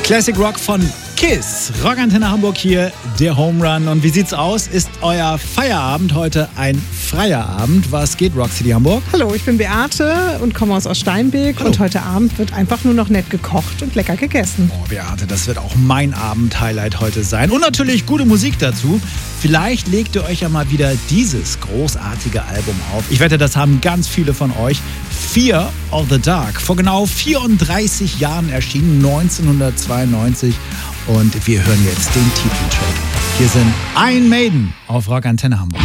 Classic Rock von KISS. Rockantenne Hamburg hier, der Home Run. Und wie sieht's aus? Ist euer Feierabend heute ein freier Abend? Was geht, Rock City Hamburg? Hallo, ich bin Beate und komme aus Oststeinbeek. Hallo. Und heute Abend wird einfach nur noch nett gekocht und lecker gegessen. Oh, Beate, das wird auch mein Abend-Highlight heute sein. Und natürlich gute Musik dazu. Vielleicht legt ihr euch ja mal wieder dieses großartige Album auf. Ich wette, das haben ganz viele von euch. Fear of the Dark. Vor genau 34 Jahren erschienen, 1992. Und wir hören jetzt den Titeltrack. Hier sind Iron Maiden auf Rockantenne Hamburg.